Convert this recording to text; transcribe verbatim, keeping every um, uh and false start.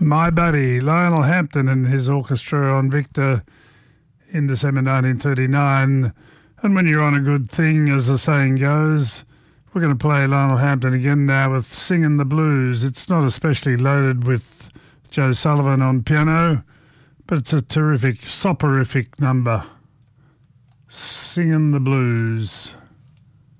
My buddy Lionel Hampton and his orchestra on Victor in December nineteen thirty-nine. And when you're on a good thing, as the saying goes, we're going to play Lionel Hampton again now with Singin' the Blues. It's not especially loaded with Joe Sullivan on piano, but it's a terrific, soporific number. Singin' the Blues.